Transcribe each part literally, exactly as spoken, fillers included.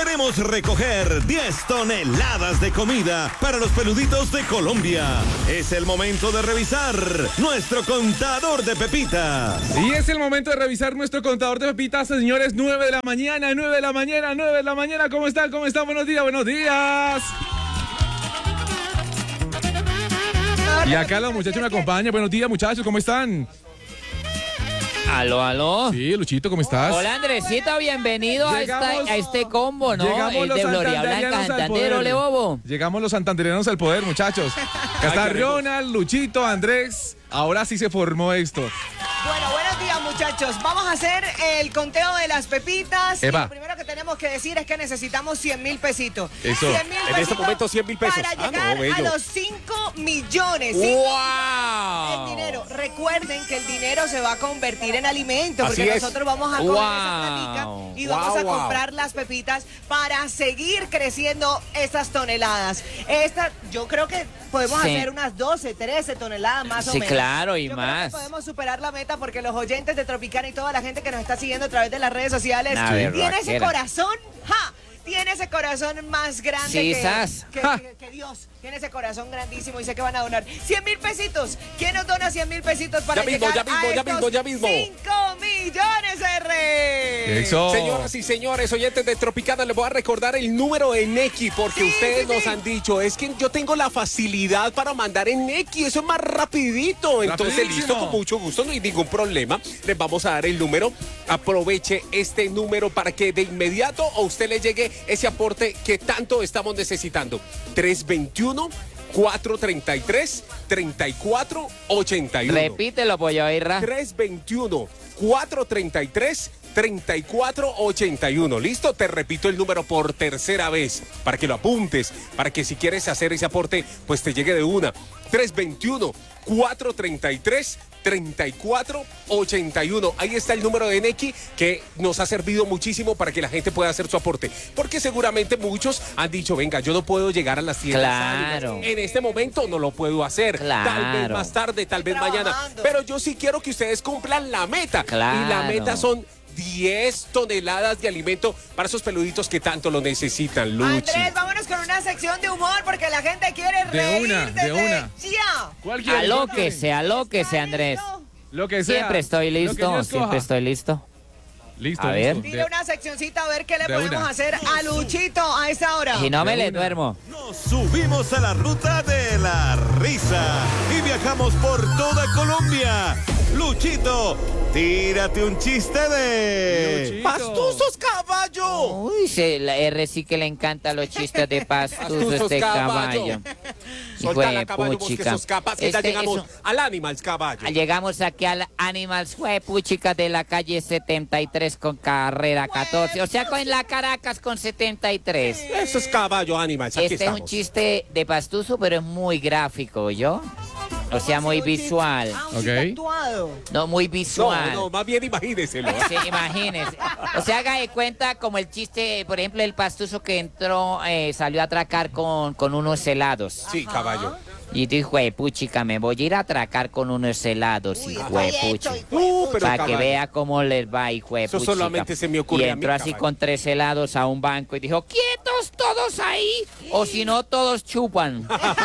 queremos recoger diez toneladas de comida para los peluditos de Colombia. Es el momento de revisar nuestro contador de pepitas. Y es el momento de revisar nuestro contador de pepitas, señores. nueve de la mañana, nueve de la mañana, nueve de la mañana. ¿Cómo están? ¿Cómo están? Buenos días, buenos días. Y acá los muchachos me acompañan. Buenos días, muchachos, ¿cómo están? Aló, aló. Sí, Luchito, ¿cómo estás? Hola, Andresito, bienvenido llegamos, a, esta, a este combo, ¿no? Llegamos El los de Gloria Blanca, Santander, ole bobo. Llegamos los santanderianos al poder, muchachos. Acá está Ronald, Luchito, Andrés. Ahora sí se formó esto. Bueno, buenos días, muchachos. Vamos a hacer el conteo de las pepitas. Eva. Y lo primero que tenemos que decir es que necesitamos cien mil pesitos. Eso. cien mil En este momento cien mil pesos. Para Ah, llegar no, bello. a los cinco millones. ¡Wow! El dinero. Recuerden que el dinero se va a convertir en alimento. Así Porque es. nosotros vamos a coger Wow. esa platica y vamos Wow, a wow. comprar las pepitas para seguir creciendo estas toneladas. Esta, yo creo que podemos Sí. hacer unas doce, trece toneladas más o Sí, menos. claro, y Yo creo que más. podemos superar la meta porque los oyentes de Tropicana y toda la gente que nos está siguiendo a través de las redes sociales Una tiene ese berraquera. corazón, ¡ja! Tiene ese corazón más grande Sí, que, sas. que, Ja. que- que Dios. Tiene ese corazón grandísimo y sé que van a donar cien mil pesitos. ¿Quién nos dona cien mil pesitos para Ya mismo, llegar ya mismo, a ya estos mismo, ya mismo. cinco millones, R? Eso. Señoras y señores, oyentes de Tropicana, les voy a recordar el número en X porque Sí, ustedes sí, nos sí. han dicho, es que yo tengo la facilidad para mandar en X, eso es más rapidito. Entonces, Rapidísimo. listo, con mucho gusto, no hay ningún problema. Les vamos a dar el número. Aproveche este número para que de inmediato a usted le llegue ese aporte que tanto estamos necesitando. tres veintiuno, cuatrocientos treinta y tres, treinta y cuatro ochenta y uno. Repítelo, pollo Irra. tres veintiuno, cuatrocientos treinta y tres, treinta y cuatro ochenta y uno. ¿Listo? Te repito el número por tercera vez para que lo apuntes, para que si quieres hacer ese aporte, pues te llegue de una. tres veintiuno, cuatrocientos treinta y tres, treinta y cuatro ochenta y uno. Ahí está el número de Neki que nos ha servido muchísimo para que la gente pueda hacer su aporte. Porque seguramente muchos han dicho, venga, yo no puedo llegar a las tiendas. Claro. Ánimas. En este momento no lo puedo hacer. Tal vez Claro. más tarde, tal vez mañana. Trabajando. Pero yo sí quiero que ustedes cumplan la meta. Claro. Y la meta son diez toneladas de alimento para esos peluditos que tanto lo necesitan, Luchi. Andrés, vámonos con una sección de humor porque la gente quiere De reír una, de desde una. ya. ¿Cuál quiere? ¿Cuál quiere? Alóquese, alóquese, Andrés. Lo que sea. Siempre estoy Lo que yo listo, escoja. siempre estoy listo. Listo. A ver. listo. Dile una seccioncita a ver qué le de podemos una. hacer a Luchito a esta hora. Y no me De le una. duermo. Nos subimos a la ruta de la risa y viajamos por toda Colombia. Luchito, tírate un chiste de... Luchito. ¡Pastusos, caballo! Uy, se, la R sí que le encanta los chistes de pastusos Pastusos, de caballo. caballo. Solta la Hijo de caballo, vos que puchica. sos capaz, que ya Este, llegamos eso- al Animals, caballo. Llegamos aquí al Animals Puchica de la calle setenta y tres con carrera catorce. O sea, con la Caracas con setenta y tres. Eso es caballo, Animals, aquí Este es estamos. un chiste de pastuso, pero es muy gráfico, ¿yo? O sea, muy visual. Ah, un Ok. chiste actuado. No, muy No, visual. no, más bien imagíneselo. Sí, imagínese. O sea, haga de cuenta como el chiste, por ejemplo, el pastuso que entró, eh, salió a atracar con, con unos helados. Sí, caballo. Y dijo, "Jue puchica, me voy a ir a atracar con unos helados, Uy, hijo de estoy hecho, puchi. hijo de Uh, pero Para que caballo. vea cómo les va, hijo de Eso puchica". solamente se me ocurre Y a mí, entró así caballo. con tres helados a un banco y dijo, quietos todos ahí, o si no todos chupan.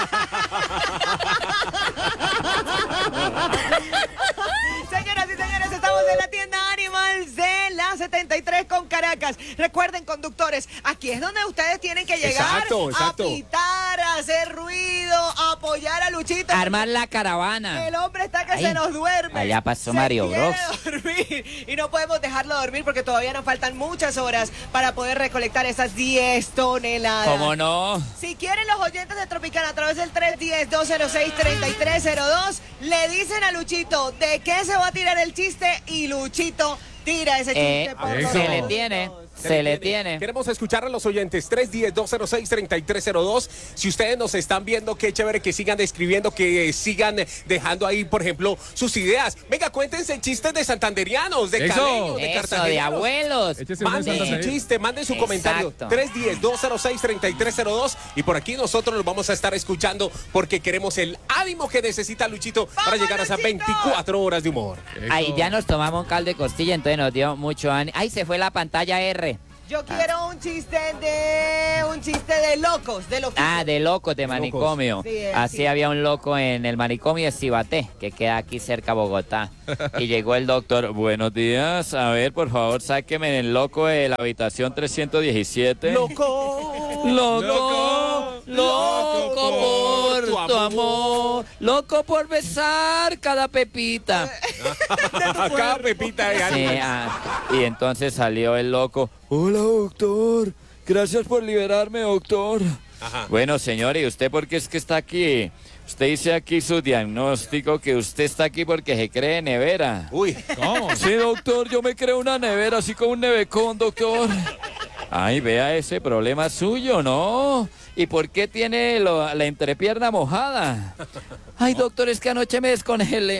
Señoras y señores, estamos en la tienda Animals de la setenta y tres con Caracas. Recuerden, conductores, aquí es donde ustedes tienen que llegar Exacto, exacto. a pitar, a hacer ruido, a apoyar a Luchito. Armar la caravana. El hombre está que Ay, se nos duerme. allá pasó Se Mario quiere Bros. dormir y no podemos dejarlo dormir porque todavía nos faltan muchas horas para poder recolectar esas diez toneladas. ¿Cómo no? Si quieren los oyentes de Tropicana a través del tres uno cero, dos cero seis, tres tres cero dos, le dicen a Luchito de qué se va a tirar el chiste y Luchito tira ese chiste Eh, por eso. los se le ojos. tiene, se le tiene. Queremos escuchar a los oyentes. tres uno cero, dos cero seis, tres tres cero dos. Si ustedes nos están viendo, qué chévere que sigan escribiendo, que sigan dejando ahí, por ejemplo, sus ideas. Venga, cuéntense chistes de santanderianos, de Eso. caleños, de Eso, de cartageneros. abuelos. Échese un Manden su mensaje. chiste, manden su Exacto. comentario. tres uno cero, dos cero seis, tres tres cero dos. Y por aquí nosotros los vamos a estar escuchando porque queremos el ánimo que necesita Luchito para ¡Vamos, llegar a esas Luchito! veinticuatro horas de humor. Eso. Ahí ya nos tomamos un caldo de costilla, entonces nos dio mucho ánimo. Ay, se fue la pantalla R. Yo quiero un chiste de un chiste de locos, de loquitos. Ah, de locos de manicomio. Sí, eh, Así sí. había un loco en el manicomio de Cibaté, que queda aquí cerca de Bogotá. Y llegó el doctor, buenos días, a ver, por favor, sáqueme el loco de la habitación trescientos diecisiete. ¡Loco! Loco, loco por tu amor, loco por besar cada pepita. Acá, Pepita de Sí, Animals. ah, y entonces salió el loco. Hola, doctor. Gracias por liberarme, doctor. Ajá. Bueno, señor, ¿y usted por qué es que está aquí? Usted dice aquí su diagnóstico que usted está aquí porque se cree nevera. Uy, ¿Cómo? Sí, doctor, yo me creo una nevera, así como un nevecón, doctor. Ay, vea ese problema suyo, ¿no? ¿Y por qué tiene lo- la entrepierna mojada? Ay, doctor, es que anoche me descongelé.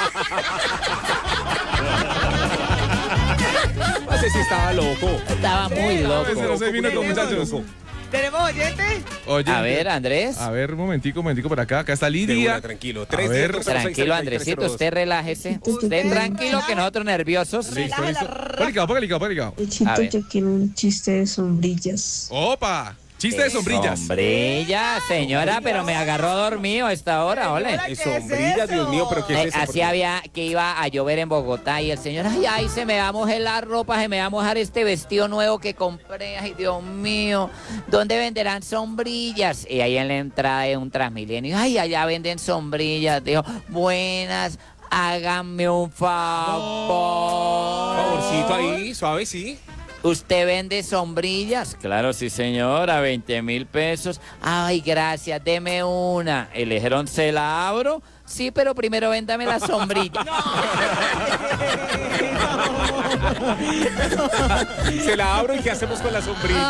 no sé si estaba loco. Estaba muy loco. Cero, seis minutos, muchachos. ¿Tenemos oyentes? Oye, A ver, Andrés. A ver, un momentico, un momentico por acá. Acá está De Lidia. una, tranquilo. A Tres, ver. diez, doce, Tranquilo, Andresito, usted relájese. Usted tranquilo, que nosotros nerviosos. Listo, Relaja listo. la ra- Póngale cuidado, póngale cuidado, póngale cuidado. A Luchito, ver. yo quiero un chiste de sombrillas. ¡Opa! Chiste de sombrillas. Sombrilla, señora, pero me agarró dormido a esta hora, ole. Señora, Es ¿qué es sombrilla, Dios eso? mío, pero ¿qué Eh, es eso? así había que iba a llover en Bogotá y el señor, ay, ay, se me va a mojar la ropa, se me va a mojar este vestido nuevo que compré, ay, Dios mío, ¿dónde venderán sombrillas? Y ahí en la entrada de un Transmilenio, ay, allá venden sombrillas, dijo, buenas, háganme un favor. Favorcito ahí, suave, sí. ¿Usted vende sombrillas? Claro, sí, señora, veinte mil pesos. Ay, gracias, deme una. Y le dijeron, ¿se la abro? Sí, pero primero véndame la sombrilla. Se la abro y ¿qué hacemos con la sombrilla?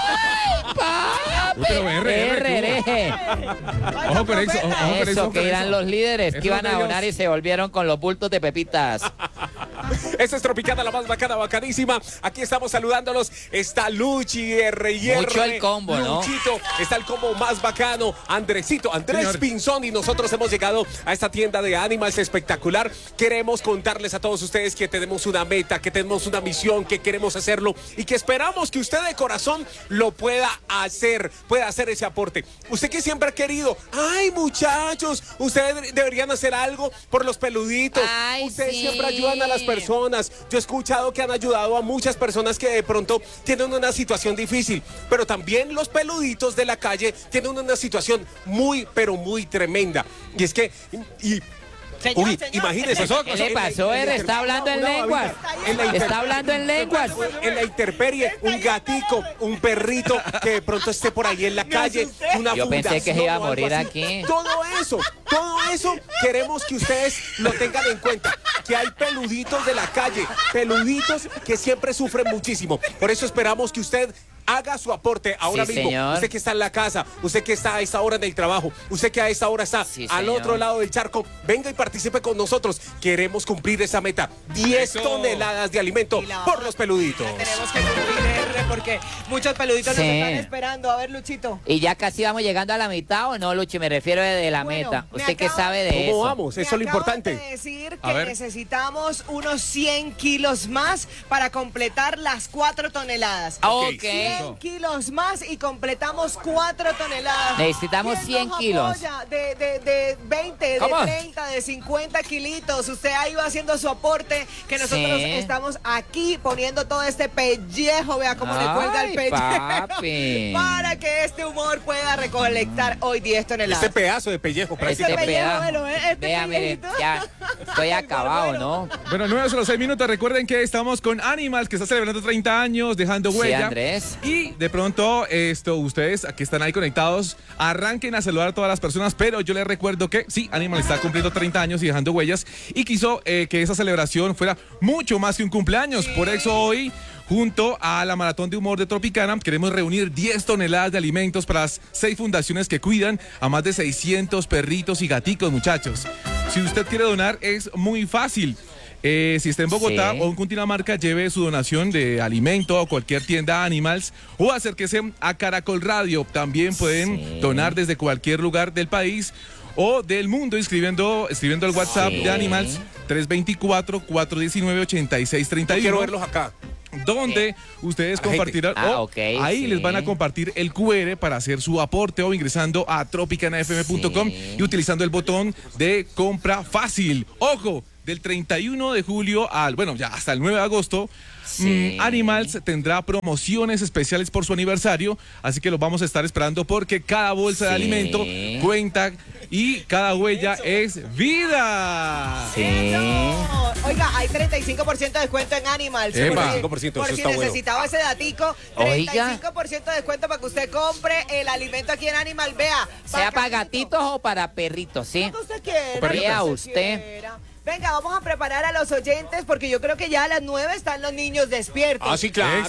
Uy, pero R, R, R, R. Ojo con eso, ojo con eso. Eso ojo que con eran eso. los líderes Esos que iban a bellos. donar y se volvieron con los bultos de pepitas. Esta es Tropicana, la más bacana, bacanísima. Aquí estamos saludándolos. Está Luchi, R y R. Mucho el combo, ¿no? Luchito, está el combo más bacano. Andresito, Andrés Señor. Pinzón. Y nosotros hemos llegado a esta tienda de Animals espectacular. Queremos contarles a todos ustedes que tenemos una meta, que tenemos una misión, que queremos hacerlo y que esperamos que usted de corazón lo pueda hacer, pueda hacer ese aporte. Usted que siempre ha querido, ay muchachos, ustedes deberían hacer algo por los peluditos. Ay, ustedes sí. siempre ayudan a las personas. Yo he escuchado que han ayudado a muchas personas que de pronto tienen una situación difícil, pero también los peluditos de la calle tienen una situación muy, pero muy tremenda. Y es que, y, Señor, uy, señor. imagínese. ¿Qué le pasó, R? ¿Está hablando en lenguas? ¿Está hablando en lenguas? En la intemperie, un gatico, un perrito que de pronto esté por ahí en la calle, una Yo pensé que se fundación iba a o algo morir así. aquí. Todo eso, todo eso queremos que ustedes lo tengan en cuenta. Que hay peluditos de la calle, peluditos que siempre sufren muchísimo. Por eso esperamos que usted haga su aporte ahora Sí, mismo. señor. Usted que está en la casa, usted que está a esta hora en el trabajo, usted que a esta hora está Sí, al señor. otro lado del charco, venga y participe con nosotros. Queremos cumplir esa meta. diez Eso. toneladas de alimento Y la por vamos- los peluditos. la tenemos que cumplir, R, porque muchos peluditos Sí. nos están esperando. A ver, Luchito. ¿Y ya casi vamos llegando a la mitad o no, Luchi? Me refiero de, de la Bueno, meta. me ¿Usted qué acaba- sabe de ¿Cómo eso? vamos? Eso es lo Me acaban importante. de decir A que ver. necesitamos unos cien kilos más para completar las cuatro toneladas. Ah, ok. cien kilos más y completamos cuatro toneladas. Necesitamos ¿Quién cien nos kilos. apoya? De, de, de veinte, ¿Cómo? de treinta, de cincuenta kilitos. Usted ahí va haciendo su aporte, que nosotros Sí. estamos aquí poniendo todo este pellejo, vea cómo le cuelga el Ay, pellejo. papi. Para que este humor pueda recolectar hoy diez toneladas. Este pedazo de pellejo, Este prácticamente. pellejo, pedazo. velo, ¿eh? Este Vea, mire, pellejito. ya estoy acabado, bueno. ¿no? Bueno, nueve a seis minutos. Recuerden que estamos con Animals, que está celebrando treinta años, dejando Sí, huella. Andrés. Y de pronto, esto, ustedes que están ahí conectados, arranquen a saludar a todas las personas. Pero yo les recuerdo que sí, Animal está cumpliendo treinta años y dejando huellas. Y quiso eh, que esa celebración fuera mucho más que un cumpleaños. Por eso hoy, junto a la Maratón de Humor de Tropicana, queremos reunir diez toneladas de alimentos para las seis fundaciones que cuidan a más de seiscientos perritos y gaticos, muchachos. Si usted quiere donar, es muy fácil. Eh, si está en Bogotá Sí. o en Cundinamarca, lleve su donación de alimento a cualquier tienda Animals o acérquese a Caracol Radio. También pueden Sí. donar desde cualquier lugar del país o del mundo escribiendo, escribiendo el WhatsApp Sí. de Animals tres dos cuatro, cuatro uno nueve, ocho seis tres uno. Quiero verlos acá. donde ustedes A la gente. compartirán, Ah, o ok, ahí sí. les van a compartir el Q R para hacer su aporte o ingresando a tropicana f m punto com Sí. y utilizando el botón de compra fácil. Ojo, del treinta y uno de julio al, bueno, ya hasta el nueve de agosto, Sí. mm, Animals tendrá promociones especiales por su aniversario, así que los vamos a estar esperando porque cada bolsa de Sí. alimento cuenta y cada huella es vida. Sí. Eso. Oiga, hay treinta y cinco por ciento de descuento en Animals. Epa. Por si- treinta y cinco por ciento, por eso si está bueno. necesitaba ese datico, Oiga. treinta y cinco por ciento de descuento para que usted compre el alimento aquí en Animal. Vea. Sea para gatitos o para perritos, ¿sí? Lo que usted quiera. Perrito. lo que Vea usted. quiera. Venga, vamos a preparar a los oyentes porque yo creo que ya a las nueve están los niños despiertos. Ah, sí, claro.